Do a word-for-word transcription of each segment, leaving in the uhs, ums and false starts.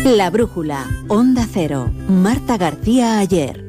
La Brújula, Onda Cero, Marta García Ayer.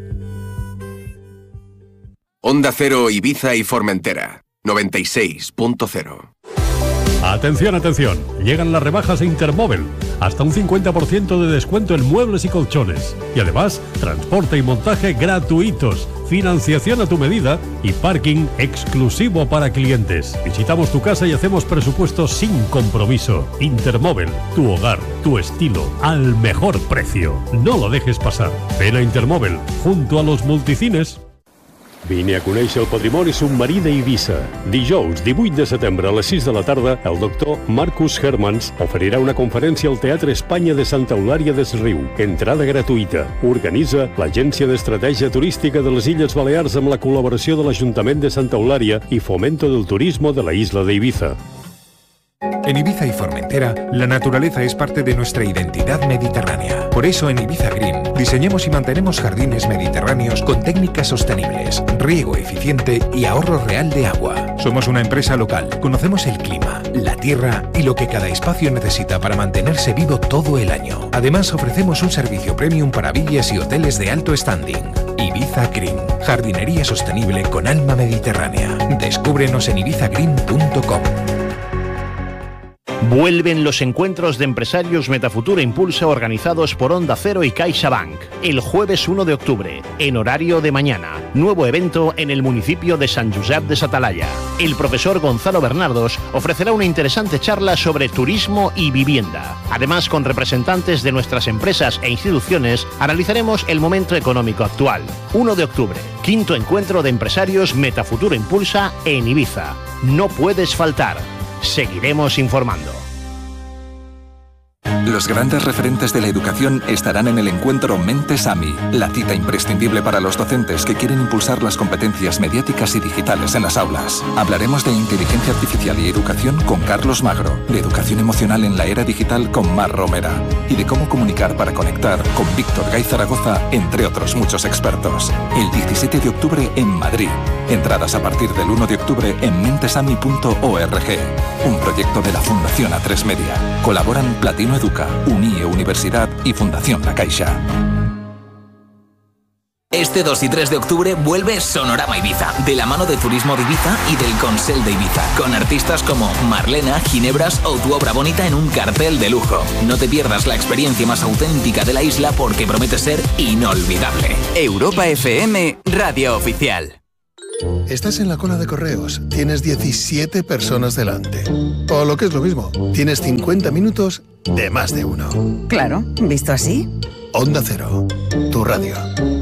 Onda Cero Ibiza y Formentera, noventa y seis punto cero. Atención, atención, llegan las rebajas de Intermóvil, hasta un cincuenta por ciento de descuento en muebles y colchones. Y además, transporte y montaje gratuitos, financiación a tu medida y parking exclusivo para clientes. Visitamos tu casa y hacemos presupuestos sin compromiso. Intermóvil, tu hogar, tu estilo, al mejor precio. No lo dejes pasar. Ven a Intermóvil, junto a los multicines. Vine a conèixer el patrimoni submarí d'Eivissa. Dijous, divuit de setembre a les sis de la tarda, el doctor Marcus Hermans oferirà una conferència al Teatre Espanya de Santa Eulària des Riu. Entrada gratuïta. Organitza l'Agència d'Estratègia Turística de les Illes Balears amb la col·laboració de l'Ajuntament de Santa Eulària y Fomento del Turismo de la isla de Ibiza. En Ibiza y Formentera, la naturaleza es parte de nuestra identidad mediterránea. Por eso en Ibiza Green diseñamos y mantenemos jardines mediterráneos con técnicas sostenibles, riego eficiente y ahorro real de agua. Somos una empresa local, conocemos el clima, la tierra y lo que cada espacio necesita para mantenerse vivo todo el año. Además ofrecemos un servicio premium para villas y hoteles de alto standing. Ibiza Green, jardinería sostenible con alma mediterránea. Descúbrenos en ibiza green punto com. Vuelven los encuentros de empresarios Metafutura Impulsa organizados por Onda Cero y CaixaBank. El jueves uno de octubre, en horario de mañana. Nuevo evento en el municipio de San Josep de Satalaya. El profesor Gonzalo Bernardos ofrecerá una interesante charla sobre turismo y vivienda. Además, con representantes de nuestras empresas e instituciones, analizaremos el momento económico actual. uno de octubre, quinto encuentro de empresarios Metafutura Impulsa en Ibiza. No puedes faltar. Seguiremos informando. Los grandes referentes de la educación estarán en el encuentro Mentes A M I, la cita imprescindible para los docentes que quieren impulsar las competencias mediáticas y digitales en las aulas. Hablaremos de inteligencia artificial y educación con Carlos Magro, de educación emocional en la era digital con Mar Romera y de cómo comunicar para conectar con Víctor Gay Zaragoza, entre otros muchos expertos. El diecisiete de octubre en Madrid. Entradas a partir del uno de octubre en mentesami punto org. Un proyecto de la Fundación A tres Media. Colaboran Platino Educa, UNIE Universidad y Fundación La Caixa. Este dos y tres de octubre vuelve Sonorama Ibiza, de la mano de Turismo de Ibiza y del Consell de Ibiza, con artistas como Marlena, Ginebras o Tu Obra Bonita en un cartel de lujo. No te pierdas la experiencia más auténtica de la isla porque promete ser inolvidable. Europa F M, radio oficial. Estás en la cola de correos, tienes diecisiete personas delante. O lo que es lo mismo, tienes cincuenta minutos de más de uno. Claro, visto así. Onda Cero, tu radio.